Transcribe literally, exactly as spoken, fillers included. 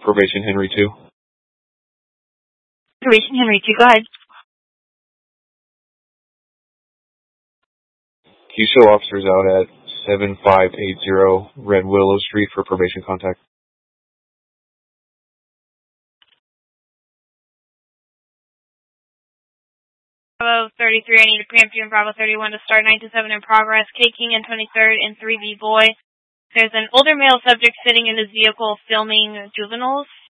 Probation Henry two. Probation Henry two, go ahead. Can you show officers out at seven five eight zero Red Willow Street for probation contact? Bravo thirty-three, I need a preempt you in Bravo thirty-one to start nine to seven in progress. K King and twenty-third and three B Boy. There's an older male subject sitting in his vehicle filming juveniles.